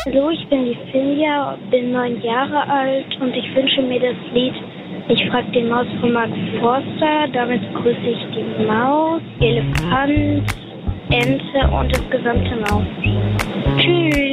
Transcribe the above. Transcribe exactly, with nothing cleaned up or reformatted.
Hallo, ich bin die Finja, bin neun Jahre alt und ich wünsche mir das Lied Ich frag den Maus von Mark Forster. Damit grüße ich die Maus, Elefant, Ente und das gesamte Maus. Tschüss.